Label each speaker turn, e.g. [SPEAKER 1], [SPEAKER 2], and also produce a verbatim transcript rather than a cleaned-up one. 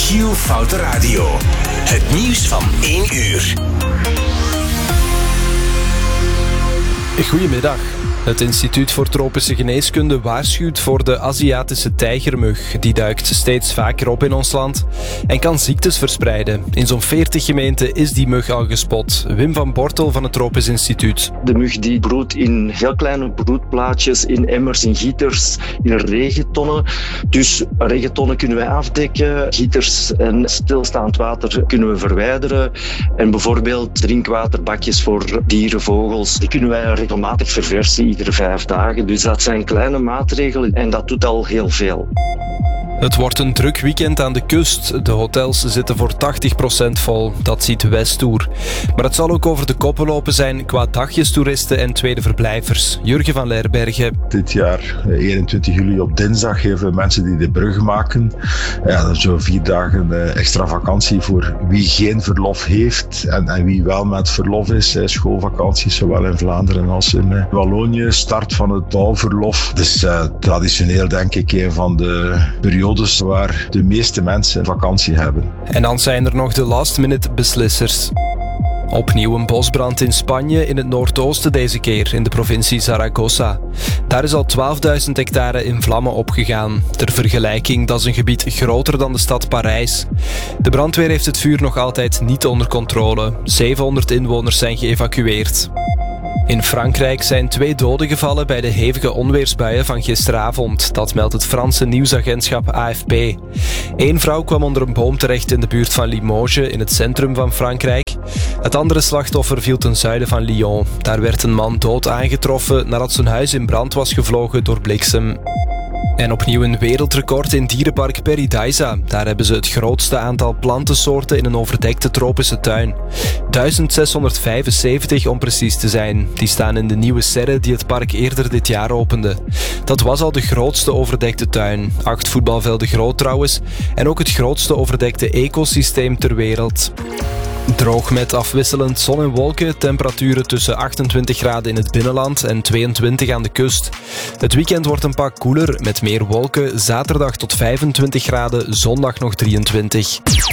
[SPEAKER 1] Q-Foute Radio. Het nieuws van één uur.
[SPEAKER 2] Goedemiddag. Het Instituut voor Tropische Geneeskunde waarschuwt voor de Aziatische tijgermug. Die duikt steeds vaker op in ons land en kan ziektes verspreiden. In zo'n veertig gemeenten is die mug al gespot. Wim van Bortel van het Tropisch Instituut.
[SPEAKER 3] De mug die broedt in heel kleine broedplaatjes, in emmers, in gieters, in regentonnen. Dus regentonnen kunnen wij afdekken, gieters en stilstaand water kunnen we verwijderen. En bijvoorbeeld drinkwaterbakjes voor dieren, vogels, die kunnen wij regelmatig verversen. Iedere vijf dagen. Dus dat zijn kleine maatregelen en dat doet al heel veel.
[SPEAKER 2] Het wordt een druk weekend aan de kust. De hotels zitten voor tachtig procent vol. Dat ziet Westoer. Maar het zal ook over de koppen lopen zijn qua dagjestoeristen en tweede verblijvers. Jurgen van Leerbergen.
[SPEAKER 4] Dit jaar, eenentwintig juli op dinsdag, geven mensen die de brug maken. Ja, dat is zo vier dagen extra vakantie voor wie geen verlof heeft en, en wie wel met verlof is. Schoolvakanties, zowel in Vlaanderen als in Wallonië. Start van het bouwverlof. Dus uh, traditioneel denk ik een van de periodes waar de meeste mensen vakantie hebben.
[SPEAKER 2] En dan zijn er nog de last-minute beslissers. Opnieuw een bosbrand in Spanje, in het noordoosten deze keer, in de provincie Zaragoza. Daar is al twaalfduizend hectare in vlammen opgegaan. Ter vergelijking, dat is een gebied groter dan de stad Parijs. De brandweer heeft het vuur nog altijd niet onder controle. zevenhonderd inwoners zijn geëvacueerd. In Frankrijk zijn twee doden gevallen bij de hevige onweersbuien van gisteravond. Dat meldt het Franse nieuwsagentschap A F P. Eén vrouw kwam onder een boom terecht in de buurt van Limoges, in het centrum van Frankrijk. Het andere slachtoffer viel ten zuiden van Lyon. Daar werd een man dood aangetroffen nadat zijn huis in brand was gevlogen door bliksem. En opnieuw een wereldrecord in dierenpark Paradise. Daar hebben ze het grootste aantal plantensoorten in een overdekte tropische tuin. duizend zeshonderdvijfenzeventig om precies te zijn. Die staan in de nieuwe serre die het park eerder dit jaar opende. Dat was al de grootste overdekte tuin. Acht voetbalvelden groot trouwens. En ook het grootste overdekte ecosysteem ter wereld. Droog met afwisselend zon en wolken, temperaturen tussen achtentwintig graden in het binnenland en tweeëntwintig aan de kust. Het weekend wordt een pak koeler met meer wolken, zaterdag tot vijfentwintig graden, zondag nog drieëntwintig.